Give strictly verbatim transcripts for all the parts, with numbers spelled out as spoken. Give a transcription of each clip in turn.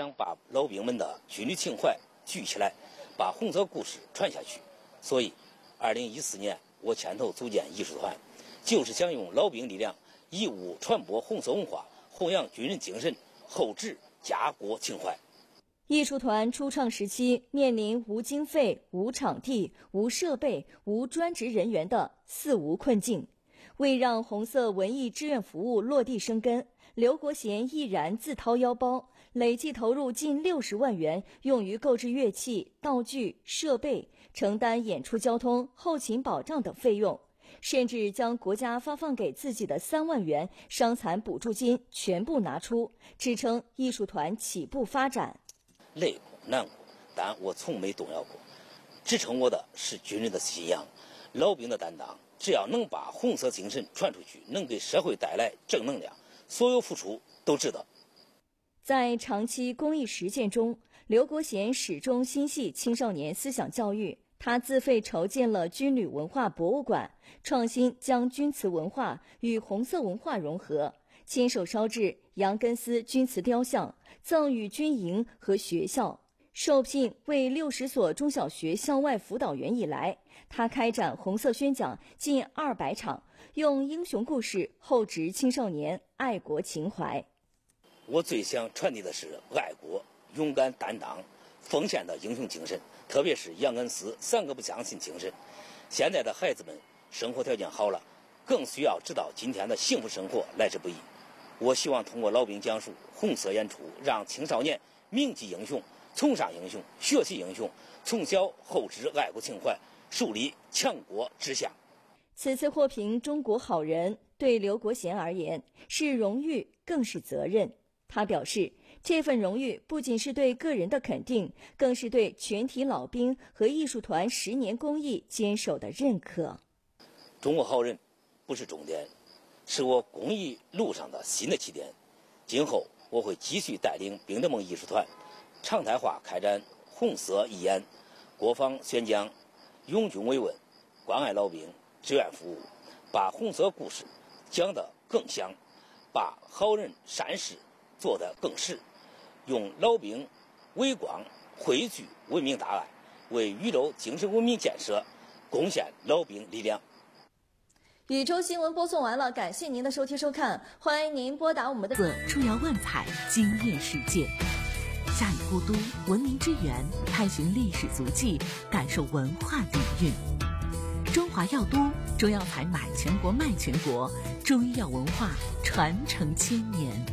想把老兵们的军旅情怀聚起来，把红色故事传下去。所以二零一四年我牵头组建艺术团，就是想用老兵力量义务传播红色文化，弘扬军人精神，厚植家国情怀。 艺术团初创时期面临无经费、无场地、无设备、无专职人员的四无困境。为让红色文艺志愿服务落地生根，刘国贤毅然自掏腰包，累计投入近六十万元，用于购置乐器、道具、设备，承担演出交通、后勤保障等费用，甚至将国家发放给自己的三万元伤残补助金全部拿出，支撑艺术团起步发展。 累过难过，但我从没动摇过。支撑我的是军人的信仰，老兵的担当。只要能把红色精神传出去，能给社会带来正能量，所有付出都值得。 在长期公益实践中，刘国贤始终心系青少年思想教育。他自费筹建了军旅文化博物馆，创新将军瓷文化与红色文化融合，亲手烧制杨根思军瓷雕像，赠予军营和学校。受聘为六十所中小学校外辅导员以来，他开展红色宣讲近二百场，用英雄故事厚植青少年爱国情怀。 我最想传递的是爱国、勇敢担当、奉献的英雄精神，特别是杨根思三个不相信精神。现在的孩子们生活条件好了，更需要知道今天的幸福生活来之不易。我希望通过老兵讲述、红色演出，让青少年铭记英雄，崇尚英雄，学习英雄，从小厚植爱国情怀，树立强国志向。 此次获评中国好人，对刘国贤而言是荣誉，更是责任。他表示，这份荣誉不仅是对个人的肯定，更是对全体老兵和艺术团十年公益坚守的认可。 中国好人不是终点，是我公益路上的新的起点。今后我会继续带领兵德梦艺术团常态化开展红色义演、国防宣讲、拥军慰问、关爱老兵、志愿服务，把红色故事讲得更响，把好人善事做得更实，用老兵伟光汇聚文明大爱，为宇宙精神文明建设贡献老兵力量。 宇宙新闻播送完了，感谢您的收听收看，欢迎您拨打我们的出摇万彩，惊艳世界。夏雨故都，文明之源，探寻历史足迹，感受文化底蕴。中华药都，中药材买全国卖全国，中医药文化传承千年。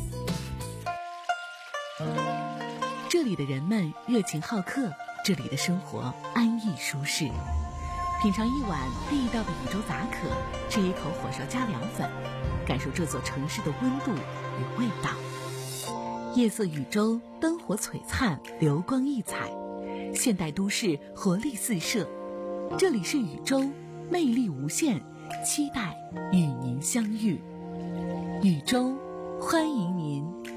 这里的人们热情好客，这里的生活安逸舒适。品尝一碗地道的禹州杂可，吃一口火烧加凉粉，感受这座城市的温度与味道。夜色禹州，灯火璀璨，流光溢彩，现代都市活力四射。这里是禹州，魅力无限，期待与您相遇。禹州，欢迎您。